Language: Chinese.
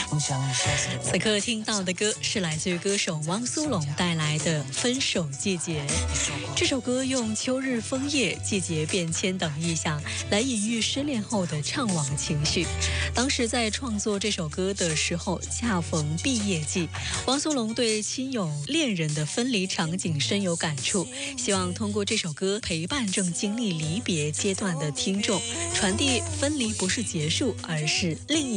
此刻听到的歌是来自于歌手汪苏泷带来的《分手季节》。这首歌用秋日枫叶、季节变迁等意象来隐喻失恋后的怅惘情绪。当时在创作这首歌的时候，恰逢毕业季，汪苏泷对亲友恋人的分离场景深有感触，希望通过这首歌陪伴正经历离别阶段的听众，传递分离不是结束，而是另一